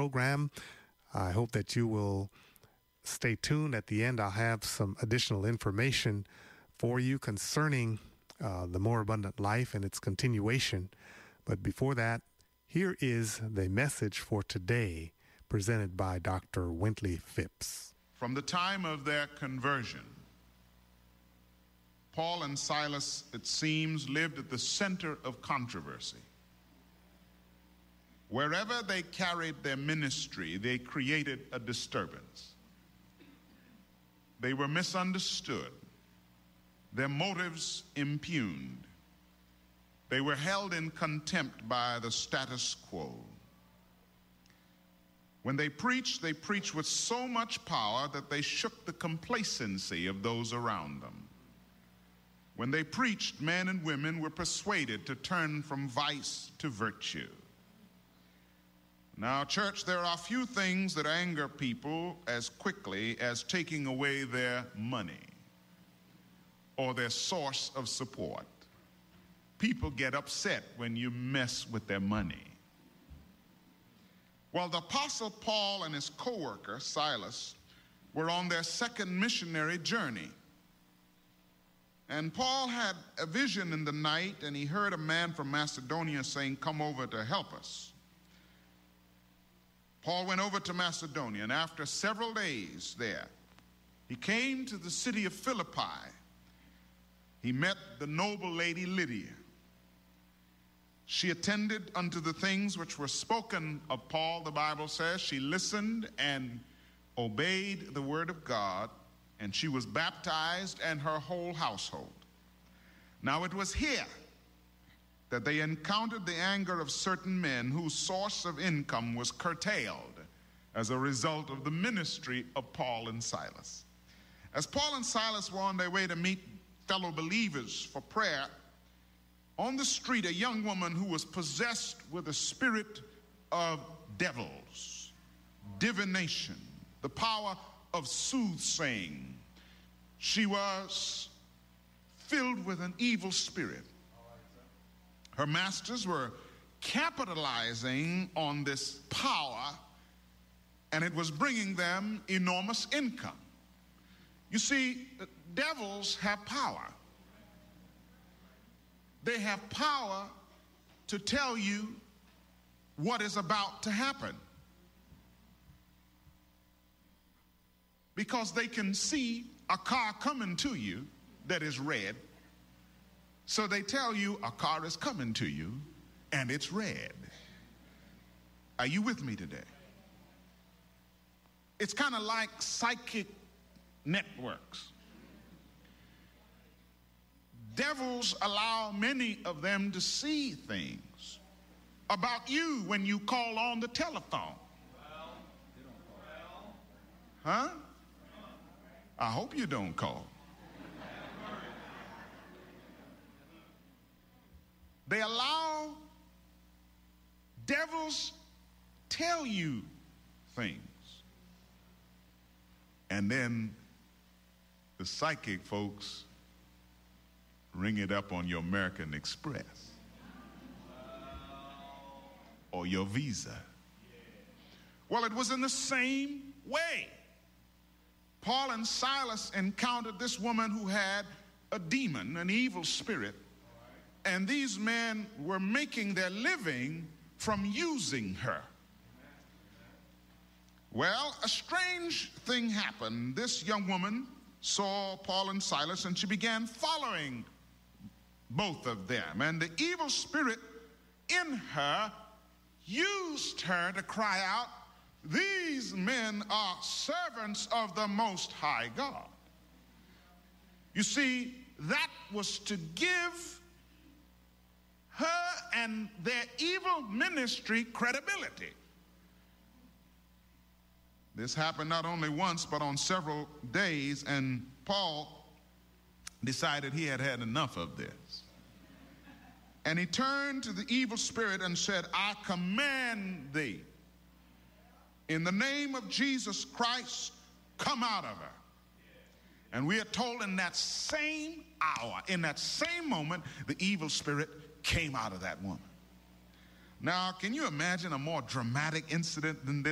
program. I hope that you will stay tuned. At the end, I'll have some additional information for you concerning the More Abundant Life and its continuation. But before that, here is the message for today presented by Dr. Wintley Phipps. From the time of their conversion, Paul and Silas, it seems, lived at the center of controversy. Wherever they carried their ministry, they created a disturbance. They were misunderstood, their motives impugned. They were held in contempt by the status quo. When they preached with so much power that they shook the complacency of those around them. When they preached, men and women were persuaded to turn from vice to virtue. Now, church, there are few things that anger people as quickly as taking away their money or their source of support. People get upset when you mess with their money. Well, the Apostle Paul and his co-worker, Silas, were on their second missionary journey. And Paul had a vision in the night, and he heard a man from Macedonia saying, "Come over to help us." Paul went over to Macedonia, and after several days there, he came to the city of Philippi. He met the noble lady Lydia. She attended unto the things which were spoken of Paul, the Bible says. She listened and obeyed the word of God, and she was baptized and her whole household. Now it was here that they encountered the anger of certain men whose source of income was curtailed as a result of the ministry of Paul and Silas. As Paul and Silas were on their way to meet fellow believers for prayer, on the street, a young woman who was possessed with a spirit of devils, divination, the power of soothsaying. She was filled with an evil spirit. Her masters were capitalizing on this power, and it was bringing them enormous income. You see, devils have power. They have power to tell you what is about to happen, because they can see a car coming to you that is red. So they tell you a car is coming to you and it's red. Are you with me today? It's kind of like psychic networks. Devils allow many of them to see things about you when you call on the telephone. Huh? I hope you don't call. They allow devils tell you things. And then the psychic folks ring it up on your American Express or your Visa. Well, it was in the same way. Paul and Silas encountered this woman who had a demon, an evil spirit, and these men were making their living from using her. Well, a strange thing happened. This young woman saw Paul and Silas, and she began following both of them. And the evil spirit in her used her to cry out, "These men are servants of the Most High God." You see, that was to give her and their evil ministry credibility. This happened not only once, but on several days, and Paul decided he had had enough of this. And he turned to the evil spirit and said, "I command thee, in the name of Jesus Christ, come out of her." And we are told in that same hour, in that same moment, the evil spirit came out of that woman. Now, can you imagine a more dramatic incident than this?